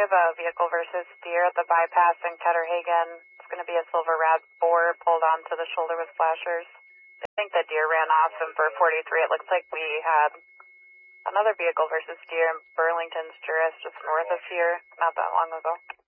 have a vehicle versus deer at the bypass in Ketterhagen. It's going to be a silver rat boar pulled onto the shoulder with flashers. I think the deer ran off, and for 43, it looks like we had another vehicle versus deer in Burlington's Juris, just north of here, not that long ago.